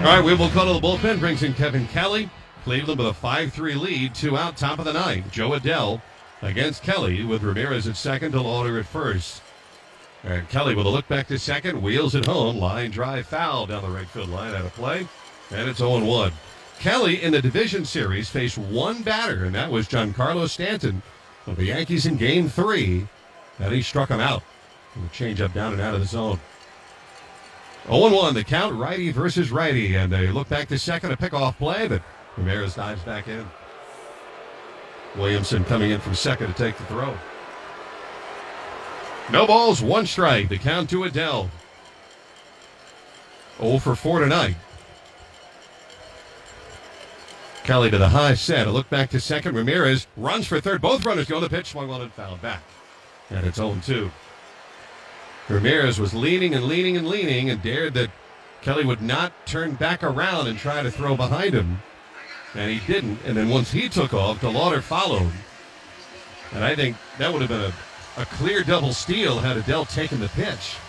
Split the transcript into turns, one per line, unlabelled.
right, we will call to the bullpen. Brings in Kevin Kelly. Cleveland with a 5-3 lead. 2 out, top of the ninth. Joe Adell against Kelly with Ramirez at second, DeLauder at first. And Kelly with a look back to second. Wheels it home. Line drive foul down the right field line out of play. And it's 0-1. Kelly in the division series faced one batter, and that was Giancarlo Stanton of the Yankees in Game 3. And he struck him out. And the change up down and out of the zone. 0-1, the count, righty versus righty. And they look back to second, a pickoff play, but Ramirez dives back in. Williamson coming in from second to take the throw. No balls, 1 strike. The count to Adell. 0 for 4 tonight. Kelly to the high set. A look back to second. Ramirez runs for third. Both runners go. The pitch swung on and fouled back. And it's 0-2. Ramirez was leaning and dared that Kelly would not turn back around and try to throw behind him. And he didn't. And then once he took off, DeLauder followed. And I think that would have been a clear double steal had Adell taken the pitch.